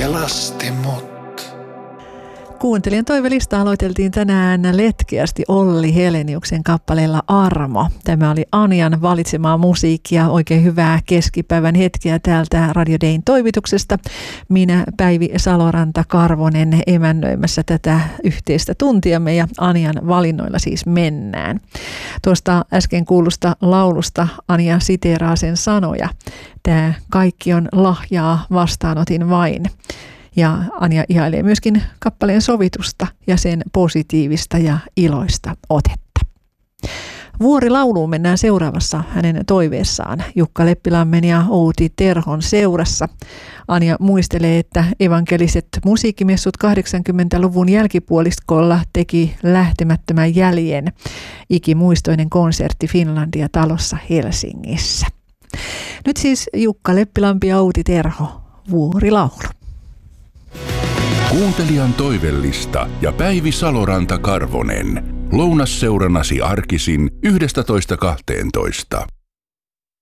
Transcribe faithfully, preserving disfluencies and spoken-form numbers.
pelasti mut. Kuuntelijan toivelista aloiteltiin tänään letkeästi Olli Heleniuksen kappaleella Armo. Tämä oli Anjan valitsemaa musiikkia. Oikein hyvää keskipäivän hetkeä täältä Radio Dayn toimituksesta. Minä Päivi Saloranta-Karvonen emännöimässä tätä yhteistä tuntiamme ja Anjan valinnoilla siis mennään. Tuosta äsken kuulusta laulusta Anja siteeraa sen sanoja. Tämä kaikki on lahjaa, vastaanotin vain. Ja Anja ihailee myöskin kappaleen sovitusta ja sen positiivista ja iloista otetta. Vuorilauluun mennään seuraavassa hänen toiveessaan Jukka Leppilammen ja Outi Terhon seurassa. Anja muistelee, että evankeliset musiikkimessut kahdeksankymmentäluvun jälkipuoliskolla teki lähtemättömän jäljen. Ikimuistoinen konsertti Finlandia talossa Helsingissä. Nyt siis Jukka Leppilampi ja Outi Terho, Vuorilaulu. Kuuntelijan toivellista ja Päivi Saloranta-Karvonen. Lounasseuranasi arkisin yhdestätoista kahteentoista.